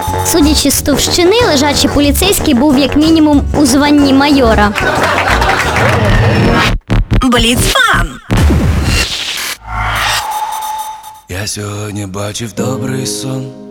Судячи з товщини, лежачий поліцейський був як мінімум у званні майора. Бліцфан! Я сьогодні бачив добрий сон.